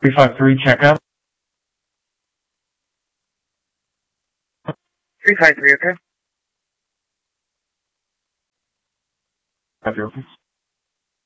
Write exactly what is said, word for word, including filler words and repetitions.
three five three, check out. three five three, okay? Have your